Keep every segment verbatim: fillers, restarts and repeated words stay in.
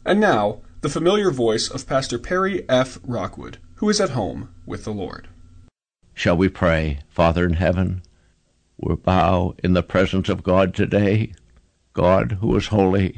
And now, the familiar voice of Pastor Perry F. Rockwood, who is at home with the Lord. Shall we pray? Father in heaven, we bow in the presence of God today, God who is holy,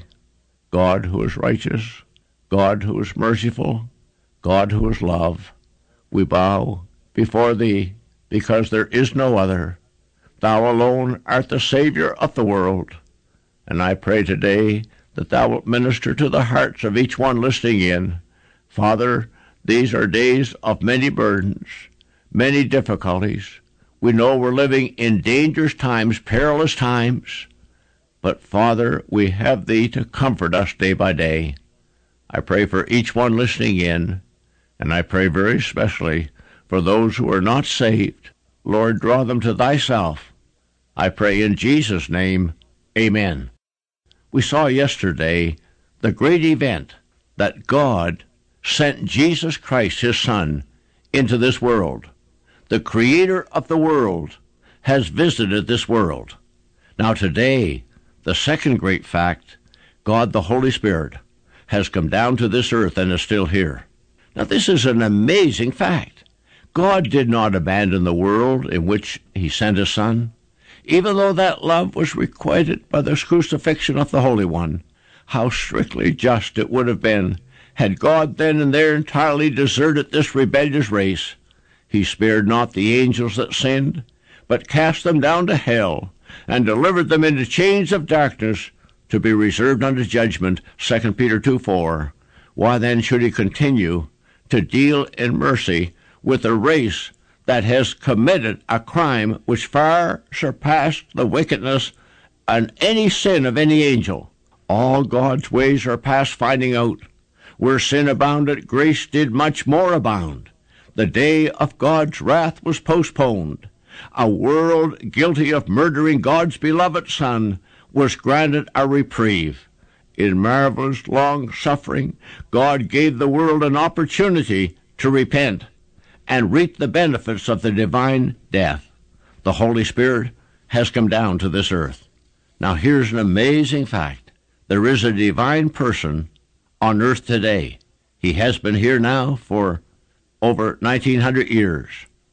God who is righteous, God who is merciful, God who is love. We bow before Thee because there is no other. Thou alone art the Savior of the world. And I pray today that Thou wilt minister to the hearts of each one listening in. Father, these are days of many burdens, many difficulties. We know we're living in dangerous times, perilous times. But, Father, we have Thee to comfort us day by day. I pray for each one listening in, and I pray very especially for those who are not saved. Lord, draw them to Thyself. I pray in Jesus' name, amen. We saw yesterday the great event that God sent Jesus Christ, His Son, into this world. The Creator of the world has visited this world. Now today, the second great fact, God the Holy Spirit has come down to this earth and is still here. Now this is an amazing fact. God did not abandon the world in which He sent His Son. Even though that love was requited by the crucifixion of the Holy One, how strictly just it would have been had God then and there entirely deserted this rebellious race. He spared not the angels that sinned, but cast them down to hell, and delivered them into chains of darkness to be reserved unto judgment, Second Peter two four. Why then should He continue to deal in mercy with a race that has committed a crime which far surpassed the wickedness and any sin of any angel? All God's ways are past finding out. Where sin abounded, grace did much more abound. The day of God's wrath was postponed. A world guilty of murdering God's beloved Son was granted a reprieve. In marvelous long-suffering, God gave the world an opportunity to repent and reap the benefits of the divine death. The Holy Spirit has come down to this earth. Now here's an amazing fact. There is a divine person on earth today. He has been here now for over nineteen hundred years,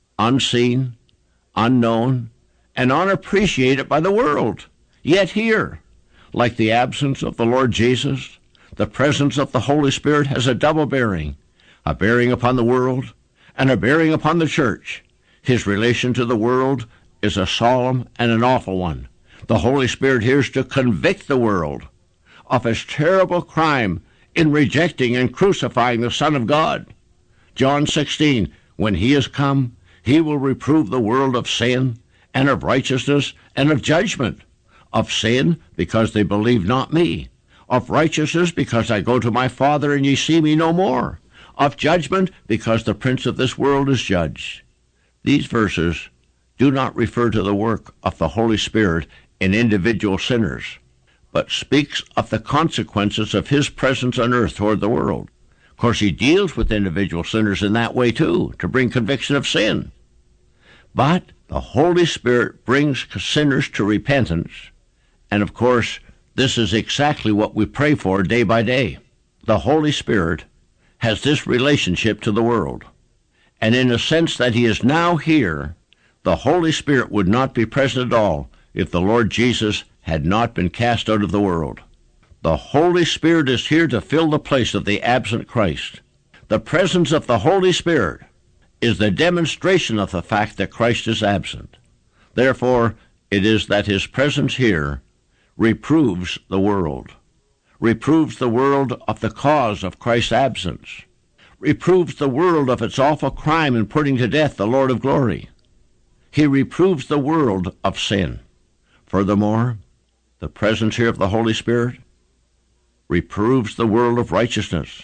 unseen, unknown, and unappreciated by the world, yet here. Like the absence of the Lord Jesus, the presence of the Holy Spirit has a double bearing, a bearing upon the world and a bearing upon the church. His relation to the world is a solemn and an awful one. The Holy Spirit here is to convict the world of its terrible crime in rejecting and crucifying the Son of God. John sixteen, when He is come, He will reprove the world of sin and of righteousness and of judgment. Of sin, because they believe not me. Of righteousness, because I go to my Father and ye see me no more. Of judgment, because the prince of this world is judged. These verses do not refer to the work of the Holy Spirit in individual sinners, but speaks of the consequences of His presence on earth toward the world. Of course, He deals with individual sinners in that way too, to bring conviction of sin. But the Holy Spirit brings sinners to repentance, and of course, this is exactly what we pray for day by day. The Holy Spirit has this relationship to the world, and in a sense that He is now here, the Holy Spirit would not be present at all if the Lord Jesus had not been cast out of the world. The Holy Spirit is here to fill the place of the absent Christ. The presence of the Holy Spirit is the demonstration of the fact that Christ is absent. Therefore, it is that His presence here reproves the world, reproves the world of the cause of Christ's absence, reproves the world of its awful crime in putting to death the Lord of glory. He reproves the world of sin. Furthermore, the presence here of the Holy Spirit reproves the world of righteousness.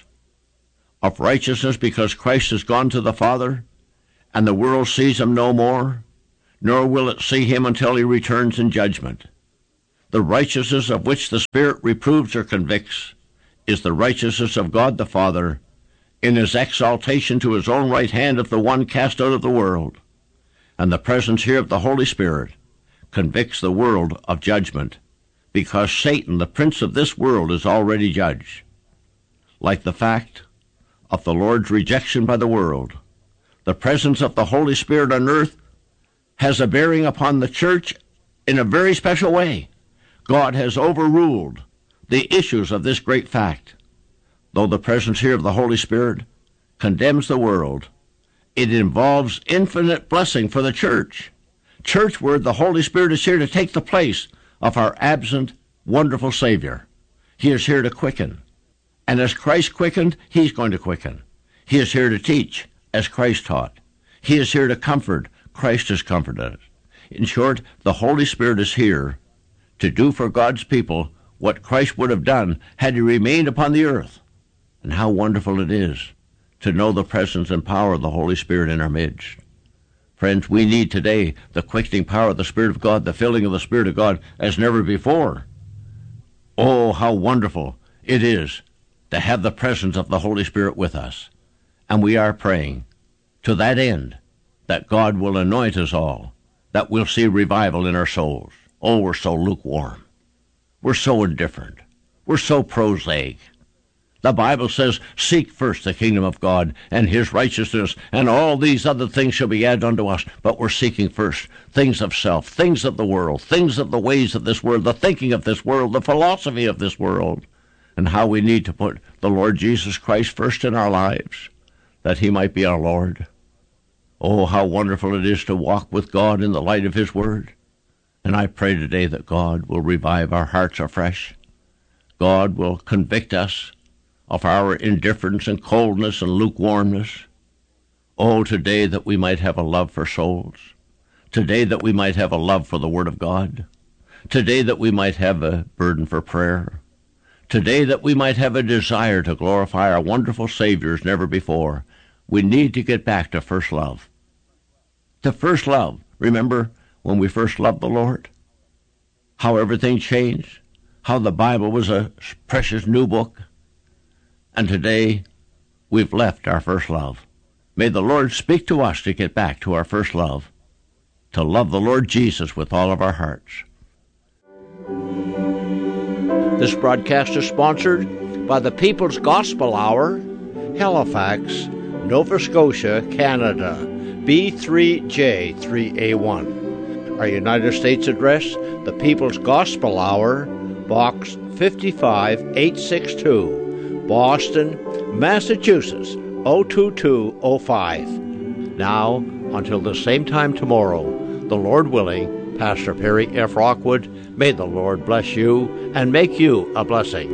Of righteousness because Christ has gone to the Father, and the world sees Him no more, nor will it see Him until He returns in judgment. The righteousness of which the Spirit reproves or convicts is the righteousness of God the Father in His exaltation to His own right hand of the one cast out of the world. And the presence here of the Holy Spirit convicts the world of judgment, because Satan, the prince of this world, is already judged. like the fact of the Lord's rejection by the world. The presence of the Holy Spirit on earth has a bearing upon the church in a very special way. God has overruled the issues of this great fact. Though the presence here of the Holy Spirit condemns the world, it involves infinite blessing for the church. Church word, the Holy Spirit is here to take the place of our absent, wonderful Savior. He is here to quicken. And as Christ quickened, he's going to quicken. He is here to teach, as Christ taught. He is here to comfort. Christ has comforted us. In short, the Holy Spirit is here to do for God's people what Christ would have done had he remained upon the earth. And how wonderful it is to know the presence and power of the Holy Spirit in our midst. Friends, we need today the quickening power of the Spirit of God, the filling of the Spirit of God as never before. Oh, how wonderful it is to have the presence of the Holy Spirit with us. And we are praying to that end that God will anoint us all, that we'll see revival in our souls. Oh, we're so lukewarm. We're so indifferent. We're so prosaic. The Bible says, seek first the kingdom of God and his righteousness, and all these other things shall be added unto us. But we're seeking first things of self, things of the world, things of the ways of this world, the thinking of this world, the philosophy of this world, and how we need to put the Lord Jesus Christ first in our lives, that he might be our Lord. Oh, how wonderful it is to walk with God in the light of his word. And I pray today that God will revive our hearts afresh. God will convict us of our indifference and coldness and lukewarmness. Oh, today that we might have a love for souls. Today that we might have a love for the Word of God. Today that we might have a burden for prayer. Today that we might have a desire to glorify our wonderful Savior as never before. We need to get back to first love. To first love. Remember when we first loved the Lord? How everything changed? How the Bible was a precious new book? And today, we've left our first love. May the Lord speak to us to get back to our first love, to love the Lord Jesus with all of our hearts. This broadcast is sponsored by the People's Gospel Hour, Halifax, Nova Scotia, Canada, B three J three A one. Our United States address, the People's Gospel Hour, Box fifty-five eight sixty-two. Boston, Massachusetts, oh two two oh five. Now, until the same time tomorrow, the Lord willing, Pastor Perry F. Rockwood, may the Lord bless you and make you a blessing.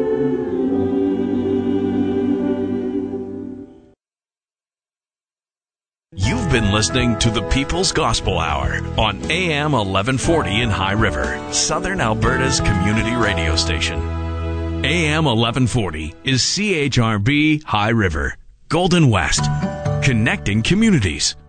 You've been listening to the People's Gospel Hour on A M eleven forty in High River, Southern Alberta's community radio station. A M eleven forty is C H R B High River, Golden West, connecting communities.